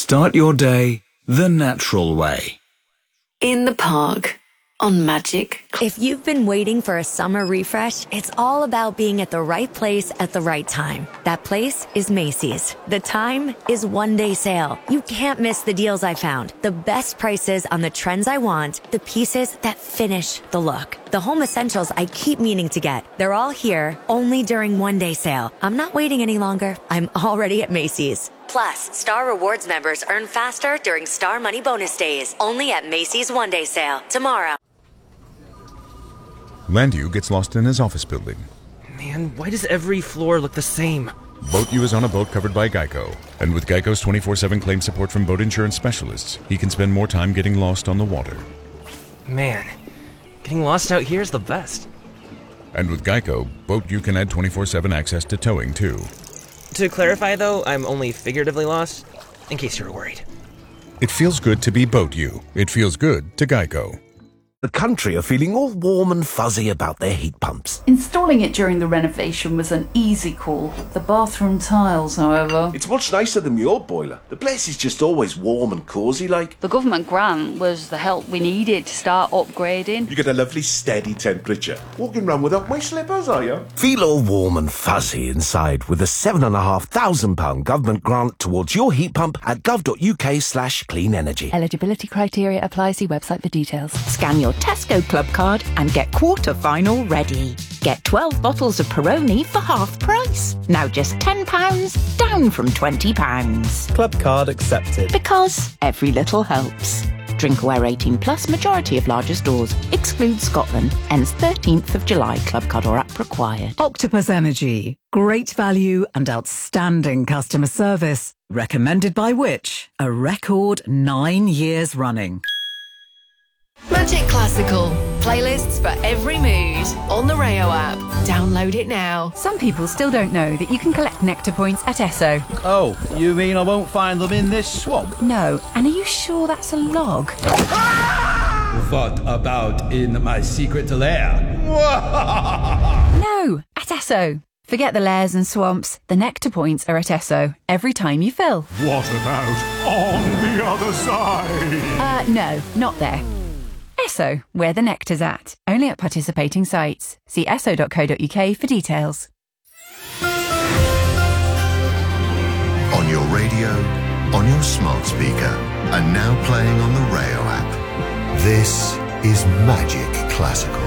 Start your day the natural way. In the park on Magic. If you've been waiting for a summer refresh, it's all about being at the right place at the right time. That place is Macy's. The time is one-day sale. You can't miss the deals I found. The best prices on the trends I want. The pieces that finish the look. The home essentials I keep meaning to get. They're all here, only during one-day sale. I'm not waiting any longer. I'm already at Macy's. Plus, Star Rewards members earn faster during Star Money Bonus Days. Only at Macy's one-day sale. Tomorrow. Landu gets lost in his office building. Man, why does every floor look the same? BoatU is on a boat covered by Geico. And with Geico's 24/7 claim support from boat insurance specialists, he can spend more time getting lost on the water. Man, getting lost out here is the best. And with Geico, BoatU can add 24/7 access to towing, too. To clarify, though, I'm only figuratively lost, in case you were worried. It feels good to be BoatU. It feels good to Geico. The country are feeling all warm and fuzzy about their heat pumps. Installing it during the renovation was an easy call. The bathroom tiles, however... It's much nicer than your boiler. The place is just always warm and cosy like. The government grant was the help we needed to start upgrading. You get a lovely steady temperature. Walking around without my slippers, are you? Feel all warm and fuzzy inside with a £7,500 government grant towards your heat pump at gov.uk/clean energy. Eligibility criteria apply. See website for details. Scan your Tesco Club card and get quarter-final ready. Get 12 bottles of Peroni for half price. Now just £10, down from £20. Club card accepted. Because every little helps. Drinkaware 18 plus, majority of larger stores. Excludes Scotland. Ends 13th of July. Club card or app required. Octopus Energy. Great value and outstanding customer service. Recommended by which? A record 9 years running. Magic Classical. Playlists for every mood on the Rayo app. Download it now. Some people still don't know that you can collect Nectar points at Esso. Oh, you mean I won't find them in this swamp? No, and are you sure that's a log? What about in my secret lair? No, at Esso. Forget the lairs and swamps. The Nectar points are at Esso every time you fill. What about on the other side? No, not there. Esso, where the nectar's at. Only at participating sites. See esso.co.uk for details. On your radio, on your smart speaker, and now playing on the Rayo app. This is Magic Classical.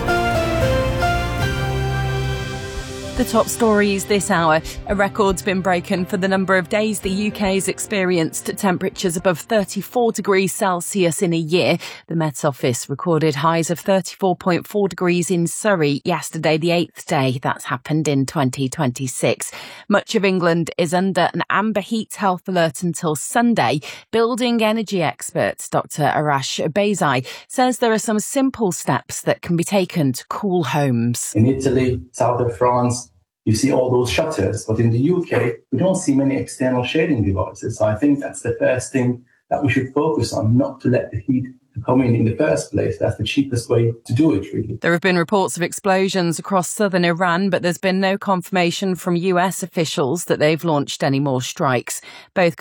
The top stories this hour. A record's been broken for the number of days the UK's experienced temperatures above 34 degrees Celsius in a year. The Met Office recorded highs of 34.4 degrees in Surrey yesterday, the 8th day that's happened in 2026. Much of England is under an amber heat health alert until Sunday. Building energy expert Dr. Arash Beyzai says there are some simple steps that can be taken to cool homes. In Italy, south of France, you see all those shutters, but in the UK, we don't see many external shading devices. So I think that's the first thing that we should focus on, not to let the heat come in the first place. That's the cheapest way to do it, really. There have been reports of explosions across southern Iran, but there's been no confirmation from US officials that they've launched any more strikes. Both